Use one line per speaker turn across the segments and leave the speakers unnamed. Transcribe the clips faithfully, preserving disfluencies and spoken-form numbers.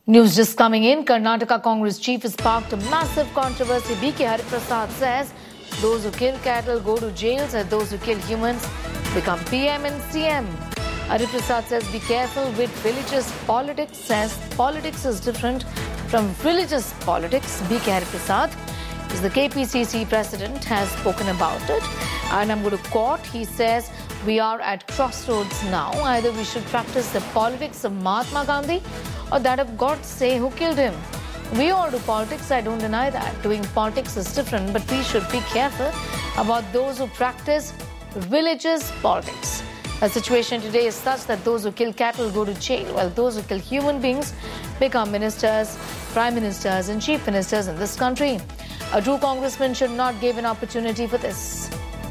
News just coming in. Karnataka Congress chief has sparked a massive controversy. B K Hariprasad says those who kill cattle go to jails and those who kill humans become P M and C M. Hariprasad says be careful with religious politics, says politics is different from religious politics. B K Hariprasad is the K P C C president, has spoken about it. And I'm going to quote, he says, we are at crossroads now. Either we should practice the politics of Mahatma Gandhi or that of Godse who killed him. We all do politics, I don't deny that. Doing politics is different, but we should be careful about those who practice religious politics. The situation today is such that those who kill cattle go to jail, while those who kill human beings become ministers, prime ministers and chief ministers in this country. A true congressman should not give an opportunity for this.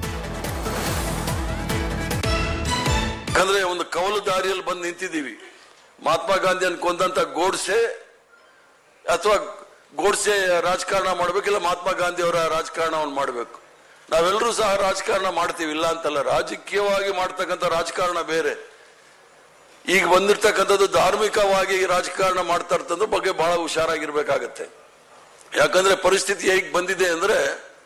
ಅಂದ್ರೆ ಒಂದು ಕವಲು ದಾರಿಯಲ್ಲಿ ಬಂದು ನಿಂತಿದ್ದೀವಿ. ಮಹಾತ್ಮ ಗಾಂಧಿಯನ್ನು ಕೊಂದಂತ ಗೋಡ್ಸೆ ಅಥವಾ ಗೋಡ್ಸೆ ರಾಜಕಾರಣ ಮಾಡಬೇಕಿಲ್ಲ ಮಹಾತ್ಮ ಗಾಂಧಿ ಅವರ ರಾಜಕಾರಣವನ್ನು ಮಾಡಬೇಕು. ನಾವೆಲ್ಲರೂ ಸಹ ರಾಜಕಾರಣ ಮಾಡ್ತೀವಿ, ಇಲ್ಲ ಅಂತಲ್ಲ. ರಾಜಕೀಯವಾಗಿ ಮಾಡ್ತಕ್ಕಂಥ ರಾಜಕಾರಣ ಬೇರೆ, ಈಗ ಬಂದಿರತಕ್ಕಂಥದ್ದು ಧಾರ್ಮಿಕವಾಗಿ ರಾಜಕಾರಣ ಮಾಡ್ತಾ ಇರ್ತದ್ರ ಬಗ್ಗೆ ಬಹಳ ಹುಷಾರಾಗಿರ್ಬೇಕಾಗತ್ತೆ. ಯಾಕಂದ್ರೆ ಪರಿಸ್ಥಿತಿ ಹೇಗೆ ಬಂದಿದೆ ಅಂದ್ರೆ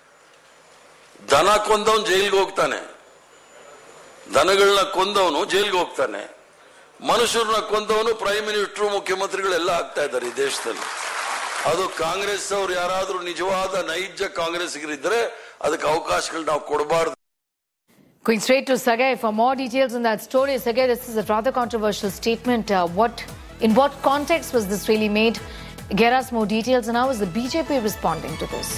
ದನ ಕೊಂದವನು ಜೈಲಿಗೆ ಹೋಗ್ತಾನೆ, ದನಗಳನ್ನ ಕೊಂದವನು ಜೈಲಿಗೆ ಹೋಗ್ತಾನೆ, ಮನುಷ್ಯರನ್ನ ಕೊಂದವನು ಪ್ರೈಮ್ ಮಿನಿಸ್ಟರ್ ಮುಖ್ಯಮಂತ್ರಿಗಳೆಲ್ಲ ಆಗ್ತಾ ಇದ್ದಾರೆ ಈ ದೇಶದಲ್ಲಿ. ಅದು ಕಾಂಗ್ರೆಸ್ ಅವರು ಯಾರಾದ್ರೂ ನಿಜವಾದ ನೈಜ ಕಾಂಗ್ರೆಸ್ಗರಿದ್ರೆ ಅದಕ್ಕೆ ಅವಕಾಶಗಳು ನಾವು ಕೊಡಬಾರದು.
Going straight to Sagai for more details on that story. Sagai, this is a rather controversial statement. Uh, what, in what context was this really made? Get us more details, and how is the B J P responding to this?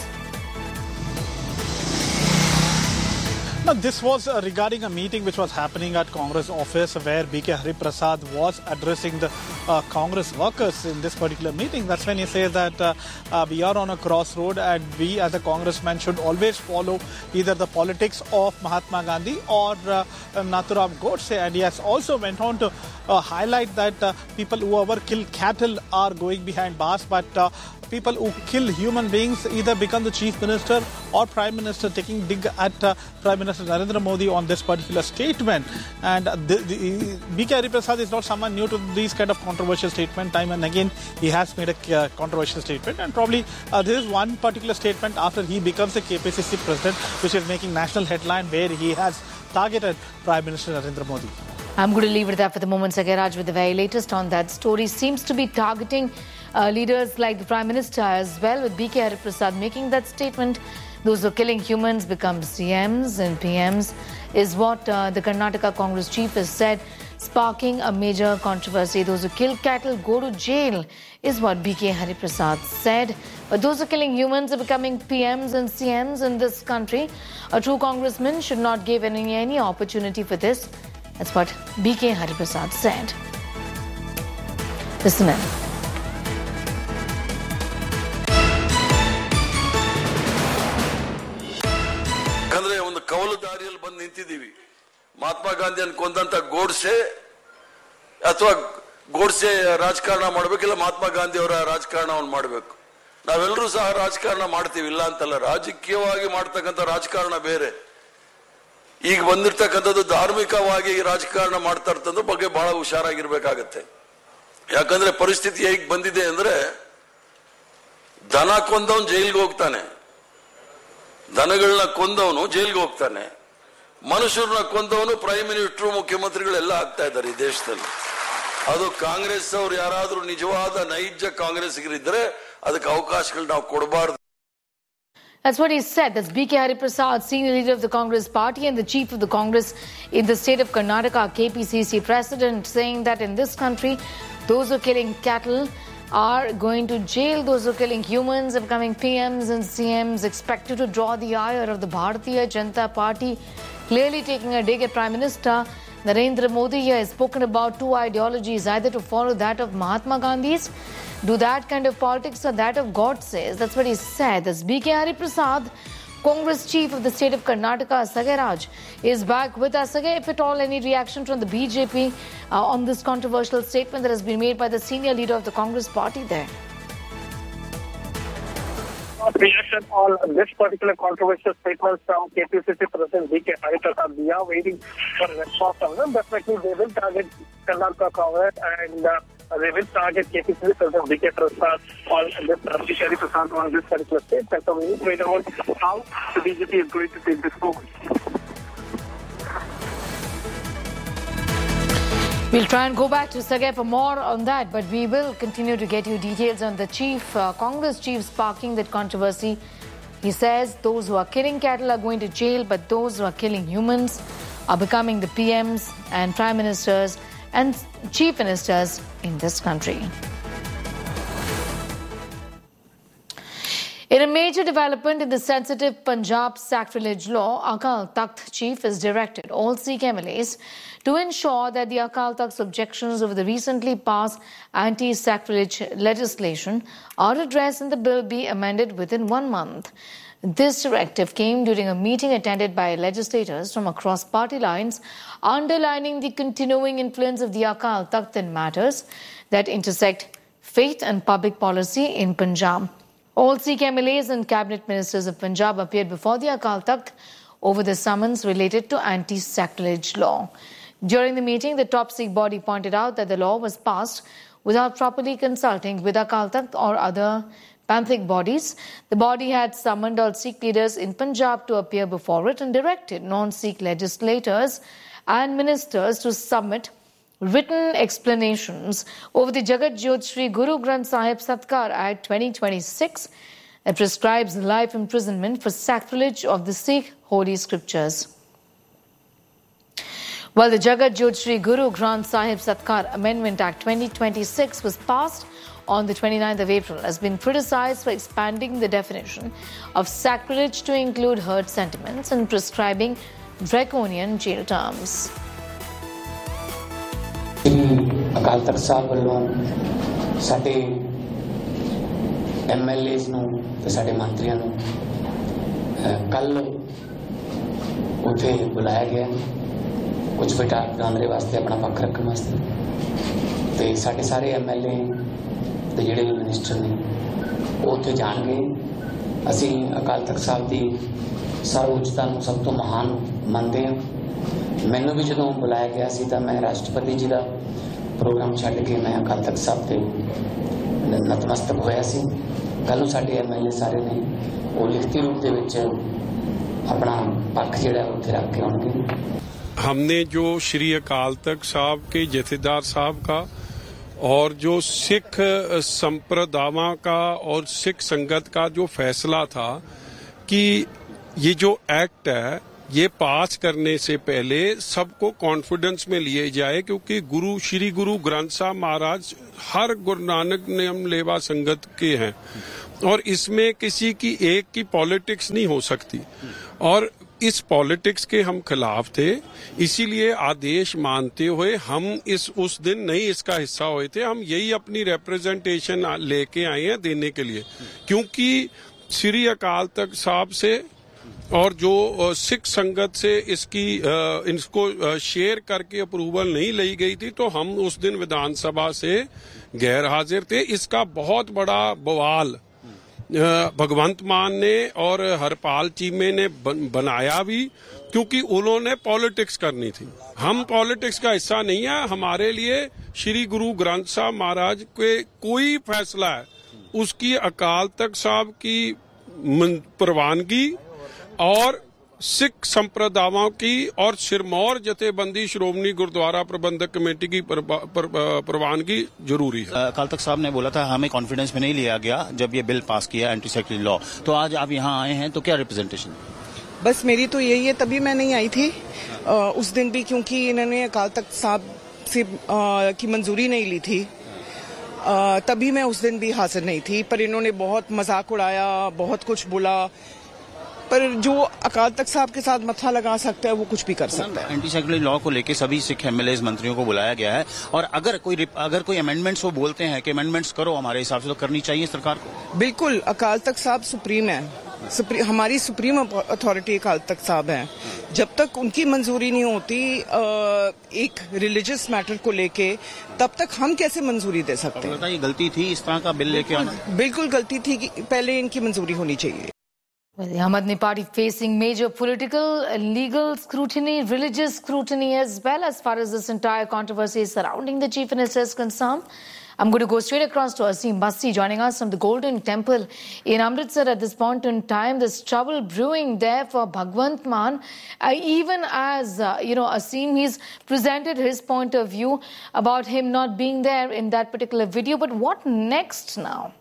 Now, this was uh, regarding a meeting which was happening at Congress office where B K Hariprasad was addressing the uh, Congress workers in this particular meeting. That's when he says that uh, uh, we are on a crossroad and we as a congressman should always follow either the politics of Mahatma Gandhi or uh, Nathuram Godse. And he has also went on to uh, highlight that uh, people who ever kill cattle are going behind bars, but uh, people who kill human beings either become the chief minister or prime minister, taking dig at uh, Prime Minister Narendra Modi on this particular statement. And uh, the, the, B K Hariprasad is not someone new to these kind of controversial statement. Time and again, he has made a uh, controversial statement, and probably uh, this is one particular statement after he becomes the K P C C president, which is making national headline, where he has targeted Prime Minister Narendra Modi.
I'm going to leave it there for the moment. Sagaraj with the very latest on that story. Seems to be targeting uh, leaders like the Prime Minister as well, with B K Hariprasad making that statement. Those who are killing humans become C Ms and P Ms is what uh, the Karnataka Congress chief has said, sparking a major controversy. Those who kill cattle go to jail is what B K Hariprasad said. But those who are killing humans are becoming P Ms and C Ms in this country. A true congressman should not give any, any opportunity for this. That's what B K Hariprasad said. Listen in.
ಅಂದ್ರೆ ಒಂದು ಕವಲು ದಾರಿಯಲ್ಲಿ ಬಂದು ನಿಂತಿದ್ದೀವಿ. ಮಹಾತ್ಮ ಗಾಂಧಿಯನ್ನು ಕೊಂದಂತ ಗೋಡ್ಸೆ ಅಥವಾ ಗೋಡ್ಸೆ ರಾಜಕಾರಣ ಮಾಡಬೇಕಿಲ್ಲ ಮಹಾತ್ಮ ಗಾಂಧಿ ಅವರ ರಾಜಕಾರಣವನ್ನು ಮಾಡಬೇಕು. ನಾವೆಲ್ಲರೂ ಸಹ ರಾಜಕಾರಣ ಮಾಡ್ತೀವಿ, ಇಲ್ಲ ಅಂತಲ್ಲ. ರಾಜಕೀಯವಾಗಿ ಮಾಡ್ತಕ್ಕಂಥ ರಾಜಕಾರಣ ಬೇರೆ, ಈಗ ಬಂದಿರತಕ್ಕಂಥದ್ದು ಧಾರ್ಮಿಕವಾಗಿ ರಾಜಕಾರಣ ಮಾಡ್ತಾ ಇರ್ತದ್ರ ಬಗ್ಗೆ ಬಹಳ ಹುಷಾರಾಗಿರ್ಬೇಕಾಗತ್ತೆ. ಯಾಕಂದ್ರೆ ಪರಿಸ್ಥಿತಿ ಹೇಗೆ ಬಂದಿದೆ ಅಂದ್ರೆ ದನ ಕೊಂದವನು ಜೈಲಿಗೆ ಹೋಗ್ತಾನೆ, ದನಗಳನ್ನ ಕೊಂದವನು ಜೈಲಿಗೆ ಹೋಗ್ತಾನೆ, ಮನುಷ್ಯರನ್ನ ಕೊಂದವನು ಪ್ರೈಮ್ ಮಿನಿಸ್ಟರ್ ಮುಖ್ಯಮಂತ್ರಿಗಳೆಲ್ಲ ಆಗ್ತಾ ಇದ್ದಾರೆ ಈ ದೇಶದಲ್ಲಿ. ಅದು ಕಾಂಗ್ರೆಸ್ ಅವರು ಯಾರಾದ್ರೂ ನಿಜವಾದ ನೈಜ ಕಾಂಗ್ರೆಸ್ಗರಿದ್ರೆ ಅದಕ್ಕೆ ಅವಕಾಶಗಳು ನಾವು ಕೊಡಬಾರದು.
That's what he said. That's B K Hariprasad, senior leader of the Congress party and the chief of the Congress in the state of Karnataka, K P C C president, saying that in this country, those who are killing cattle are going to jail. Those who are killing humans are becoming P Ms and C Ms, expected to draw the ire of the Bharatiya Janata Party, clearly taking a dig at Prime Minister Narendra Modi. Here has spoken about two ideologies, either to follow that of Mahatma Gandhi's, do that kind of politics, or that of Godse's. That's what he said. That's B K Hariprasad, Congress chief of the state of Karnataka. Sagaraj is back with us. Sagar, if at all, any reaction from the B J P uh, on this controversial statement that has been made by the senior leader of the Congress party there?
Reaction on this particular controversial statement from K P C C President B K Hariprasad. We are waiting for a response from them. Definitely, they will target Karnataka Congress, and uh, they will target K P C C President B K Prasad on this, uh, B K Hari Prasad on this particular statement. So we need to wait about how the B J P is going to take this forward.
We'll try and go back to Sagay for more on that, but we will continue to get you details on the chief, uh, Congress chief sparking that controversy. He says those who are killing cattle are going to jail, but those who are killing humans are becoming the P Ms and prime ministers and chief ministers in this country. In a major development in the sensitive Punjab sacrilege law, Akal Takht chief has directed all Sikh M L As to ensure that the Akal Takht's objections over the recently passed anti-sacrilege legislation are addressed and the bill be amended within one month. This directive came during a meeting attended by legislators from across party lines, underlining the continuing influence of the Akal Takht in matters that intersect faith and public policy in Punjab. All Sikh M L As and cabinet ministers of Punjab appeared before the Akal Takht over the summons related to anti-sacrilege law. During the meeting, the top Sikh body pointed out that the law was passed without properly consulting with Akal Takht or other Panthic bodies. The body had summoned all Sikh leaders in Punjab to appear before it and directed non-Sikh legislators and ministers to submit written explanations over the Jagat Jyot Shri Guru Granth Sahib Satkar Act twenty twenty-six that prescribes life imprisonment for sacrilege of the Sikh holy scriptures. While the Jagat Jyot Shri Guru Granth Sahib Satkar Amendment Act twenty twenty-six was passed on the twenty-ninth of April, has been criticized for expanding the definition of sacrilege to include hurt sentiments and prescribing draconian jail terms.
Akal Takht Sahib ਵੱਲੋਂ ਸਾਡੇ M L age ਨੂੰ ਤੇ ਸਾਡੇ ਮੰਤਰੀਆਂ ਨੂੰ ਕੱਲ ਉੱਥੇ ਬੁਲਾਇਆ ਗਿਆ ਕੁਝ ਵਿਚਾਰ ਵਟਾਂਦਰੇ ਵਾਸਤੇ ਆਪਣਾ ਪੱਖ ਰੱਖਣ ਵਾਸਤੇ ਤੇ ਸਾਡੇ ਸਾਰੇ ਐਮ ਐਲ ਏ ਤੇ ਜਿਹੜੇ ਵੀ ਮਿਨਿਸਟਰ ਨੇ ਉਹ ਉੱਥੇ ਜਾਣਗੇ। ਅਸੀਂ ਅਕਾਲ ਤਖਤ ਸਾਹਿਬ ਦੀ ਸਰਵਉੱਚਤਾ ਨੂੰ ਸਭ ਤੋਂ ਮਹਾਨ ਮੰਨਦੇ ਹਾਂ। ਮੈਨੂੰ ਵੀ ਜਦੋਂ ਬੁਲਾਇਆ ਗਿਆ ਸੀ ਤਾਂ ਮੈਂ ਰਾਸ਼ਟਰਪਤੀ ਜੀ ਦਾ ਪ੍ਰੋਗਰਾਮ ਛੱਡ ਕੇ ਮੈਂ ਅਕਾਲ ਤਖਤ ਸਾਹਿਬ ਤੇ ਨਤਮਸਤਕ ਹੋਇਆ ਸੀ। ਕੱਲ੍ਹ ਨੂੰ ਸਾਡੇ ਐਮ ਐਲ ਏ ਸਾਰੇ ਨੇ ਉਹ ਲਿਖਤੀ ਰੂਪ ਦੇ ਵਿੱਚ ਆਪਣਾ ਪੱਖ ਜਿਹੜਾ ਉੱਥੇ ਰੱਖ ਕੇ ਆਉਣਗੇ।
हमने जो श्री अकाल तख्त साहब के जथेदार साहब का और जो सिख संप्रदायों का और सिख संगत का जो फैसला था कि ये जो एक्ट है ये पास करने से पहले सबको कॉन्फिडेंस में लिए जाए, क्योंकि गुरु श्री गुरु ग्रंथ साहब महाराज हर गुरु नानक नियम लेवा संगत के हैं और इसमें किसी की एक की पॉलिटिक्स नहीं हो सकती और इस पॉलिटिक्स के हम खिलाफ थे। इसीलिए आदेश मानते हुए हम इस उस दिन नहीं इसका हिस्सा हुए थे। हम यही अपनी रिप्रेजेंटेशन लेके आए हैं देने के लिए, क्योंकि श्री अकाल तख्त साहब से और जो सिख संगत से इसकी इसको शेयर करके अप्रूवल नहीं ली गई थी तो हम उस दिन विधानसभा से गैर हाजिर थे। इसका बहुत बड़ा बवाल भगवंत मान ने और हरपाल चीमे ने बनाया भी, क्योंकि उन्होंने पॉलिटिक्स करनी थी। हम पॉलिटिक्स का हिस्सा नहीं है। हमारे लिए श्री गुरु ग्रंथ साहब महाराज के कोई फैसला है उसकी अकाल तख्त साहब की प्रवानगी और सिख संप्रदायों की और सिरमौर जथेबंदी श्रोमणी गुरुद्वारा प्रबंधक कमेटी की प्रवानगी जरूरी है।
अकाल तख्त साहब ने बोला था हमें कॉन्फिडेंस में नहीं लिया गया जब ये बिल पास किया एंटी सेक्युलर लॉ, तो आज आप यहाँ आए हैं तो क्या रिप्रेजेंटेशन?
बस मेरी तो यही है, तभी मैं नहीं आई थी आ, उस दिन भी, क्योंकि इन्होंने अकाल तख्त साहब से आ, की मंजूरी नहीं ली थी, आ, तभी मैं उस दिन भी हाजिर नहीं थी। पर इन्होंने बहुत मजाक उड़ाया, बहुत कुछ बोला, पर जो अकाल तख्त साहब के साथ मत्था लगा सकता है वो कुछ भी कर सकता है।
एंटी सेक्युलर लॉ को लेके सभी सिख एमएलए मंत्रियों को बुलाया गया है और अगर कोई अगर कोई अमेंडमेंट्स वो बोलते हैं कि अमेंडमेंट्स करो हमारे हिसाब से, तो करनी चाहिए सरकार को।
बिल्कुल, अकाल तख्त साहब सुप्रीम है, सुप्री, हमारी सुप्रीम अथॉरिटी अकाल तख्त साहब है। जब तक उनकी मंजूरी नहीं होती एक रिलीजियस मैटर को लेके, तब तक हम कैसे मंजूरी दे सकते हैं?
ये गलती थी इस तरह का बिल लेके आना?
बिल्कुल गलती थी कि पहले इनकी मंजूरी होनी चाहिए।
Well, the Aam Aadmi Party facing major political, legal scrutiny, religious scrutiny as well as far as this entire controversy surrounding the Chief Minister is concerned. I'm going to go straight across to Aseem Basti joining us from the Golden Temple in Amritsar at this point in time. There's trouble brewing there for Bhagwant Mann. Uh, even as, uh, you know, Aseem, he's presented his point of view about him not being there in that particular video. But what next now?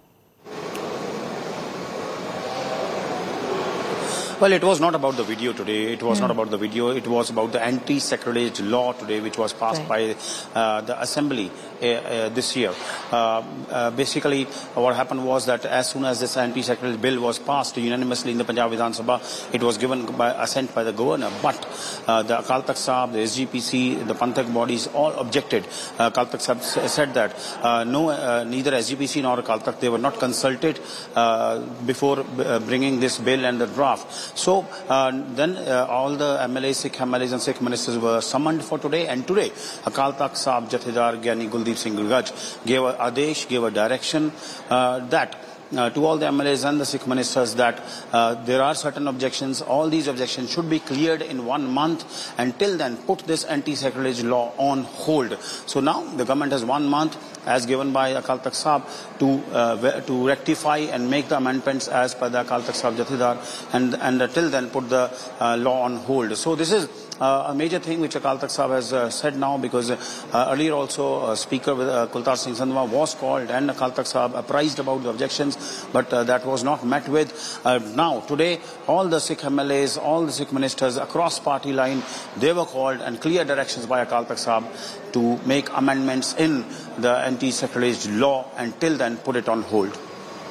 Well, it was not about the video today. It was mm. not about the video. It was about the anti-sacrilege law today, which was passed right. by uh, the Assembly uh, uh, this year. Uh, uh, basically, what happened was that as soon as this anti-sacrilege bill was passed unanimously in the Punjab Vidhan Sabha, it was given by assent by the governor. But uh, the Akal Takht Sahib, the S G P C, the Panthak bodies all objected. Uh, Akal Takht Sahib said that uh, no, uh, neither S G P C nor Akal Takht, they were not consulted uh, before uh, bringing this bill and the draft. So uh, then uh, all the M L As, Sikh M L As and Sikh ministers were summoned for today. And today, Akal Takht Sahib Jathedar Gyani Guldeep Singh Gurgaj gave a adesh, gave a direction uh, that Uh, to all the M L As and the Sikh ministers that uh, there are certain objections. All these objections should be cleared in one month. Until then, put this anti-sacrilege law on hold. So now the government has one month, as given by Akal Takht Sahib, to uh, to rectify and make the amendments as per the Akal Takht Sahib Jathedar, and and until then put the uh, law on hold. So this is Uh, a major thing which Akal Takht Sahib has uh, said now, because uh, earlier also uh, Speaker with, uh, Kultar Singh Sandhwa was called and Akal Takht Sahib apprised about the objections, but uh, that was not met with. Uh, now, today, all the Sikh M L As, all the Sikh ministers across party line, they were called and clear directions by Akal Takht Sahib to make amendments in the anti-sacrilege law, and till then put it on hold.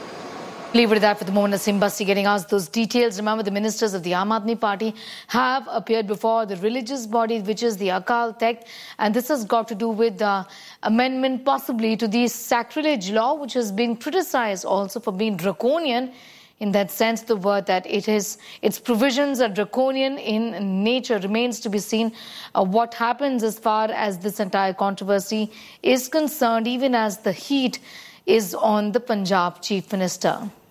Leave it at that for the moment. Aseem Basti getting us those details. Remember, the ministers of the Aam Aadmi Party have appeared before the religious body, which is the Akal Takht, and this has got to do with the amendment possibly to the sacrilege law, which has been criticized also for being draconian. In that sense, the word that it is, its provisions are draconian in nature. Remains to be seen uh, what happens as far as this entire controversy is concerned, even as the heat is on the Punjab Chief Minister.